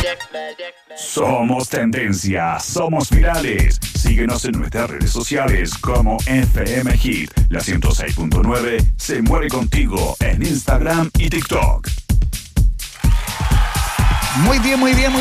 Somos tendencia, somos virales. Síguenos en nuestras redes sociales como FM Hit. La 106.9 se mueve contigo en Instagram y TikTok. Muy bien, muy bien, muy